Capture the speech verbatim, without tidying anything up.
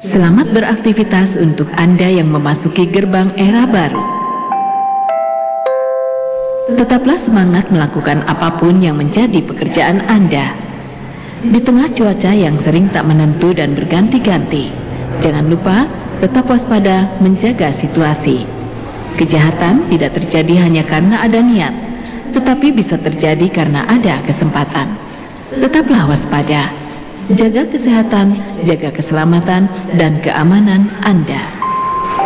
Selamat beraktivitas untuk Anda yang memasuki gerbang era baru. Tetaplah semangat melakukan apapun yang menjadi pekerjaan Anda. Di tengah cuaca yang sering tak menentu dan berganti-ganti, jangan lupa tetap waspada menjaga situasi. Kejahatan tidak terjadi hanya karena ada niat, tetapi bisa terjadi karena ada kesempatan. Tetaplah waspada. Jaga kesehatan, jaga keselamatan dan keamanan Anda.